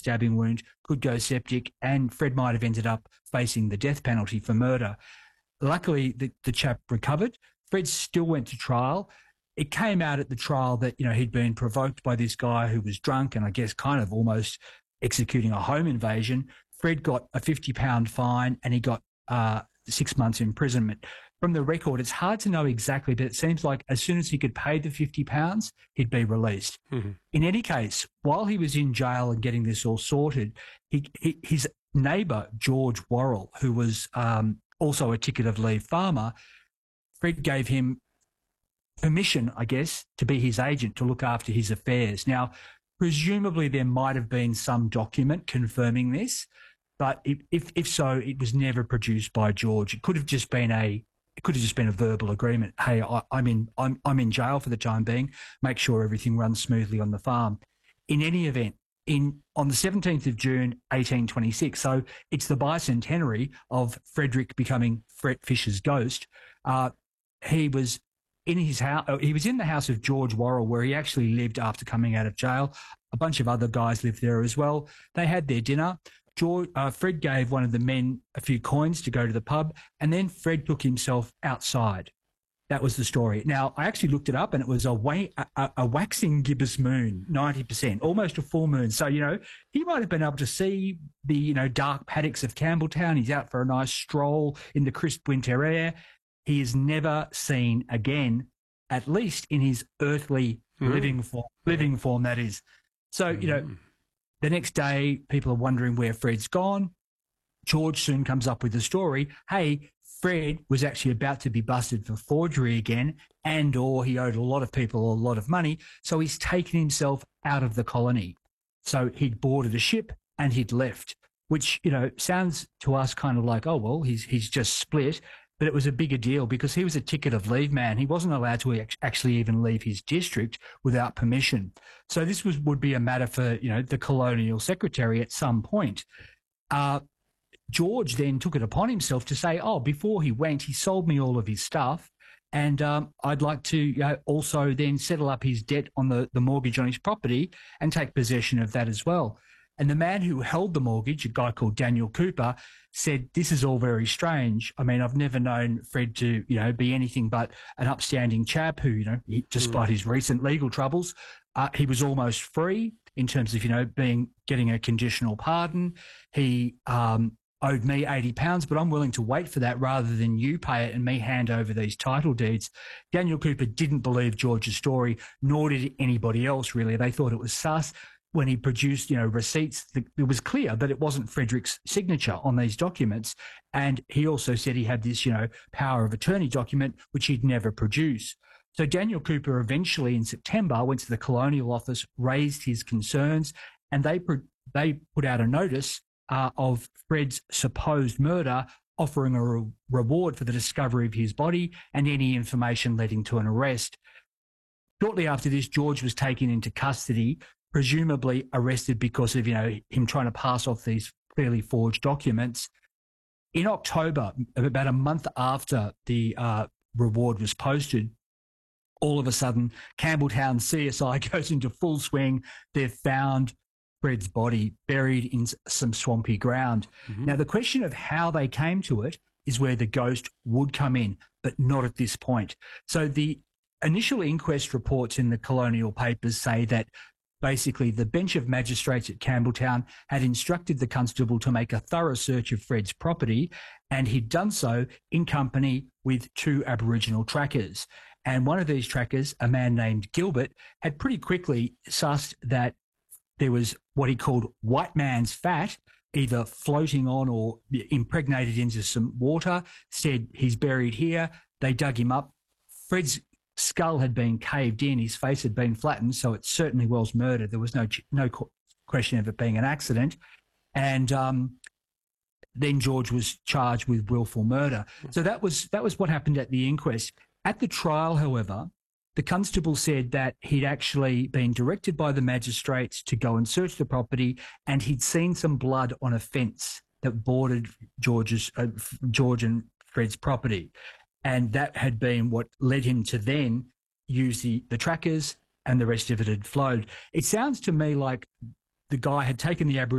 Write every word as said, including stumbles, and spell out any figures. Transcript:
stabbing wound, could go septic, and Fred might have ended up facing the death penalty for murder. Luckily, the, the chap recovered. Fred still went to trial. It came out at the trial that, you know, he'd been provoked by this guy who was drunk and I guess kind of almost executing a home invasion. Fred got a fifty pound fine and he got uh, six months imprisonment. From the record, it's hard to know exactly, but it seems like as soon as he could pay the fifty pounds, he'd be released. Mm-hmm. In any case, while he was in jail and getting this all sorted, he, he, his neighbour, George Worrell, who was um, also a ticket of leave farmer, Fred gave him permission, I guess, to be his agent to look after his affairs. Now, presumably there might have been some document confirming this, but if, if, if so, it was never produced by George. It could have just been a it could have just been a verbal agreement. Hey, I, I'm in I'm I'm in jail for the time being. Make sure everything runs smoothly on the farm. In any event, in on the seventeenth of June, eighteen twenty-six, so it's the bicentenary of Frederick becoming Fred Fisher's ghost. Uh, he was in his house. He was in the house of George Worrell, where he actually lived after coming out of jail. A bunch of other guys lived there as well. They had their dinner. George, uh, Fred gave one of the men a few coins to go to the pub, and then Fred took himself outside. That was the story. Now, I actually looked it up, and it was a, wa- a, a waxing gibbous moon, ninety percent, almost a full moon. So, you know, he might have been able to see the, you know, dark paddocks of Campbelltown. He's out for a nice stroll in the crisp winter air. He is never seen again, at least in his earthly mm. living form, living form, that is. So, you know, the next day, people are wondering where Fred's gone. George soon comes up with the story. Hey, Fred was actually about to be busted for forgery again, and or he owed a lot of people a lot of money, so he's taken himself out of the colony. So he'd boarded a ship and he'd left, which, you know, sounds to us kind of like, oh, well, he's he's just split. But it was a bigger deal because he was a ticket of leave man. He wasn't allowed to actually even leave his district without permission. So this was would be a matter for, you know, the colonial secretary at some point. Uh, George then took it upon himself to say, oh, before he went, he sold me all of his stuff, and um, I'd like to you know, also then settle up his debt on the, the mortgage on his property and take possession of that as well. And the man who held the mortgage, a guy called Daniel Cooper, said, this is all very strange. I mean, I've never known Fred to, you know, be anything but an upstanding chap who, you know, he, despite mm. his recent legal troubles, uh, he was almost free in terms of, you know, being getting a conditional pardon. He um, owed me eighty pounds, but I'm willing to wait for that rather than you pay it and me hand over these title deeds. Daniel Cooper didn't believe George's story, nor did anybody else, really. They thought it was sus. When he produced, you know, receipts, it was clear that it wasn't Frederick's signature on these documents. And he also said he had this, you know, power of attorney document, which he'd never produce. So Daniel Cooper eventually in September went to the Colonial Office, raised his concerns, and they, they put out a notice uh, of Fred's supposed murder, offering a re- reward for the discovery of his body and any information leading to an arrest. Shortly after this, George was taken into custody, presumably arrested because of, you know, him trying to pass off these clearly forged documents. In October, about a month after the uh, reward was posted, all of a sudden, Campbelltown C S I goes into full swing. They've found Fred's body buried in some swampy ground. Mm-hmm. Now, the question of how they came to it is where the ghost would come in, but not at this point. So the initial inquest reports in the colonial papers say that basically the bench of magistrates at Campbelltown had instructed the constable to make a thorough search of Fred's property, and he'd done so in company with two Aboriginal trackers. And one of these trackers, a man named Gilbert, had pretty quickly sussed that there was what he called white man's fat, either floating on or impregnated into some water, said he's buried here. They dug him up. Fred's skull had been caved in, his face had been flattened, so it certainly was murder. There was no no question of it being an accident. And um, then George was charged with willful murder. So that was that was what happened at the inquest. At the trial, however, the constable said that he'd actually been directed by the magistrates to go and search the property, and he'd seen some blood on a fence that bordered George's uh, George and Fred's property. And that had been what led him to then use the, the trackers, and the rest of it had flowed. It sounds to me like the guy had taken the Aboriginal